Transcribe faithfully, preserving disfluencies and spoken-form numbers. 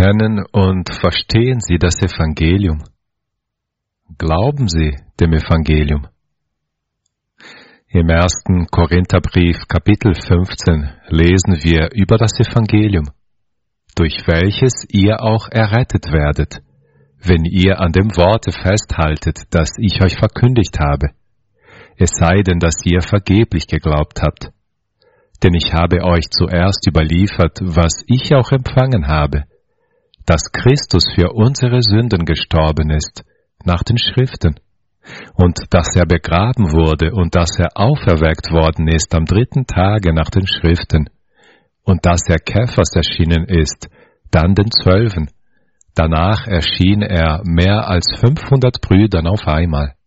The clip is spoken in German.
kennen und verstehen Sie das Evangelium? Glauben Sie dem Evangelium? Im ersten Korintherbrief, Kapitel fünfzehn, lesen wir über das Evangelium, durch welches ihr auch errettet werdet, wenn ihr an dem Worte festhaltet, das ich euch verkündigt habe, es sei denn, dass ihr vergeblich geglaubt habt. Denn ich habe euch zuerst überliefert, was ich auch empfangen habe, dass Christus für unsere Sünden gestorben ist, nach den Schriften, und dass er begraben wurde und dass er auferweckt worden ist am dritten Tage nach den Schriften, und dass er Kephas erschienen ist, dann den Zwölfen. Danach erschien er mehr als fünfhundert Brüdern auf einmal.